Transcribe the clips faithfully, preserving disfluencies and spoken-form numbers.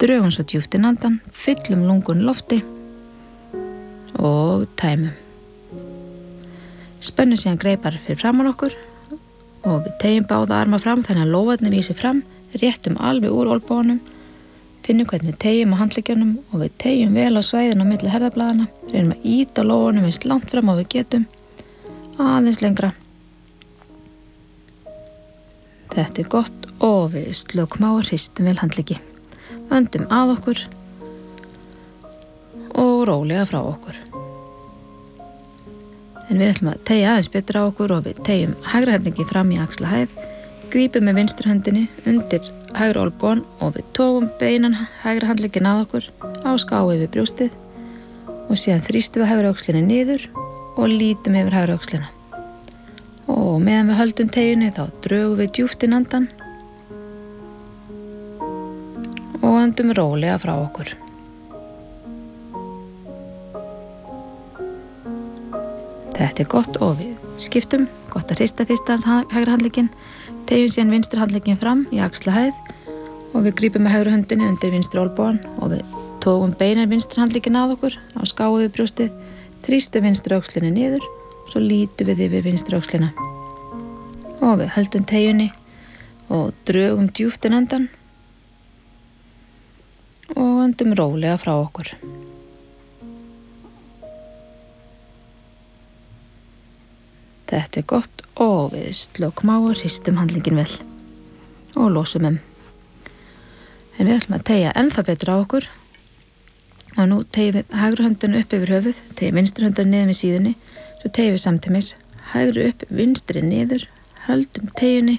drögum svo djúpt inn andan, fyllum lungun lofti og tæmum. Spennum síðan greipar fyrir framan okkur og við teygjum báða arma fram þannig að lófarnir vísi fram, réttum alveg úr olnbogunum, finnum hvernig við teygjum á handleggjónum og við teygjum vel á svæðinu á milli herðablaðana, reynum að ýta lófunum eins langt fram og við getum, aðeins lengra. Þetta er gott og við slökum á og hristum vel handleggi. Öndum að okkur og rólega frá okkur. En við ætlum að teygja aðeins betur á okkur og við teygjum hægri hendingi fram í axlahæð, grípum með vinstri höndinni undir hægri olnbogann og við tókum beinan hægri handlegginn að okkur á ská yfir brjóstið og síðan þrýstum við hægri öxlinni niður og lítum yfir hægri öxlina. Og meðan við höldum teygjunni þá drögum við djúpt inn andan og öndum rólega frá okkur. Þetta er gott og við skiptum, gott að hrista fyrst hans hægri handlegginn, teygjum síðan vinstri handlegginn fram í axlahæð og við grípum með hægri höndinni undir vinstri olnbogann og við tókum beinan vinstri handlegginn að okkur á ská yfir brjóstið, þrýstum vinstri öxlinni niður og svo lítum við yfir vinstri öxlina. Og við höldum teygjunni og drögum djúpt inn andan og öndum rólega frá okkur. Þetta er gott og við slökum á og hristum handlegginn vel og losum um. En við ætlum að teygja ennþá betur á okkur og nú teygjum við hægri höndina upp yfir höfuð, teygjum vinstri höndina niður með síðunni, svo teygjum við samtímis hægri upp, vinstri niður, höldum teygjunni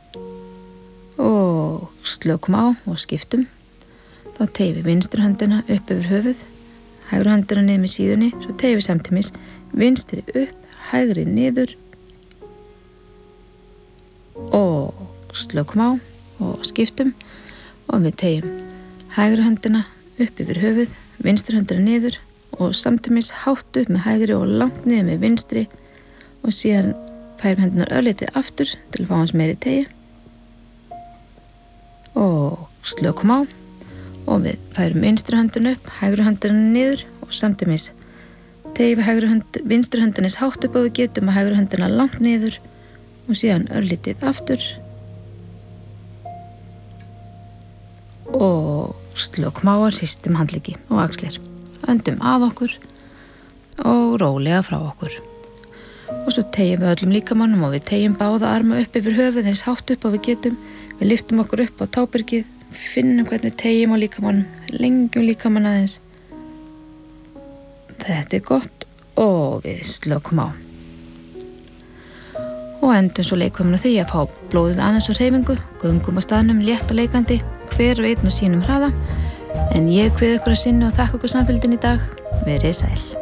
og slökum á og skiptum. Þá teygjum við vinstri höndina upp yfir höfuð, hægri höndina niður með síðunni, svo teygjum við samtímis vinstri upp, hægri niður og slökum á og skiptum og við teygjum hægri höndina upp yfir höfuð, vinstri höndina niður og samtímis hátt upp með hægri og langt niður með vinstri og síðan færum hendunar örlítið aftur til að fá hans meiri teygju og slökum á og við færum vinstri höndina upp, hægri höndina niður og samtímis teygjum við hönd, vinstri höndinni hátt upp og við getum að hægri höndina langt niður og síðan örlítið aftur og slökum á og hristum handleggi og axlir. Öndum að okkur og rólega frá okkur. Og svo teygjum við öllum líkamannum og við teygjum báða arma upp yfir höfuð eins hátt upp og við getum. Við lyftum okkur upp á tábergið, finnum hvernig við teygjum á líkamannum, lengjum líkamann aðeins. Þetta er gott og við slökum á. Og endum svo leikvömmun á því að fá blóðið aðeins á hreyfingu, göngum á staðnum létt og leikandi, hver og einn á sínum hraða. En ég kveð ykkur að sinni og þakka ykkur samfylgdina í dag. Verið sæl.